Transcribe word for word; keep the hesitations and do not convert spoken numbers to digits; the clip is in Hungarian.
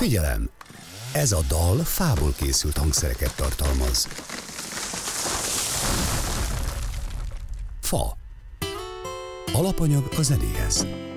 Figyelem! Ez a dal fából készült hangszereket tartalmaz. Fa. Alapanyag a zenéhez.